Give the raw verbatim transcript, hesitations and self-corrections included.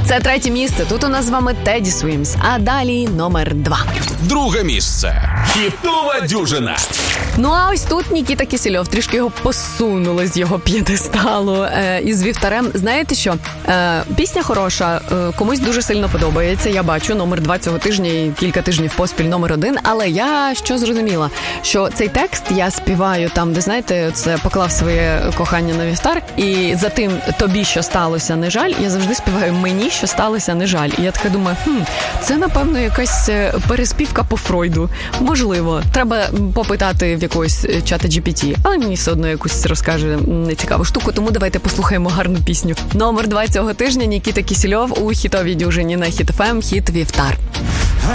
Це третє місце. Тут у нас з вами Теді Свімс. А далі номер два. Друге місце. Хітова дюжина. Ну а ось тут Нікіта Кісельов. Трішки його посунули з його п'єдесталу е, із Вівтарем. Знаєте що? Е, пісня хороша, е, комусь дуже сильно подобається. Я бачу номер два цього тижня і кілька тижнів поспіль номер один. Але я що зрозуміла? Що цей текст я співаю там, де, знаєте, це поклав своє кохання на Вівтар. І за тим тобі, що сталося, не жаль, я завжди співаю мені, що сталося, не жаль. І я така думаю, хм, це, напевно, якась переспівка по Фройду. Можливо. Треба попитати в якогось чата джі пі ті. Але мені все одно якусь розкаже нецікаву штуку, тому давайте послухаємо гарну пісню. Номер два цього тижня Нікіта Кісельов у хітовій дюжині на Хіт еф ем, хіт Вівтар.